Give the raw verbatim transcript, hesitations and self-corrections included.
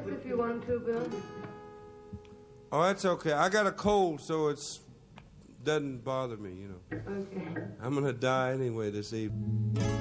chorus if you want to, Bill. Oh, that's okay. I got a cold, so it's doesn't bother me, you know. Okay. I'm gonna die anyway this evening.